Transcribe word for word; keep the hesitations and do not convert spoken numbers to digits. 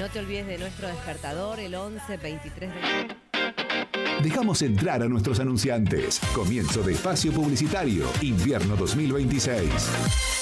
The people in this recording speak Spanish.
No te olvides de nuestro despertador, el once veintitrés. Dejamos entrar a nuestros anunciantes. Comienzo de espacio publicitario, invierno dos mil veintiséis.